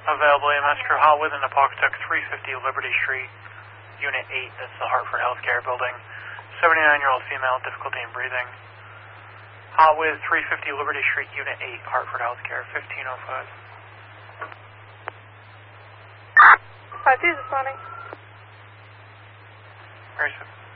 Available EMS crew, hot with in the Pawcatuck 350 Liberty Street, Unit 8, that's the Hartford Healthcare building. 79-year-old female, difficulty in breathing. Hot with 350 Liberty Street, Unit 8, Hartford Healthcare, 1505. 5-2 responding. Very soon.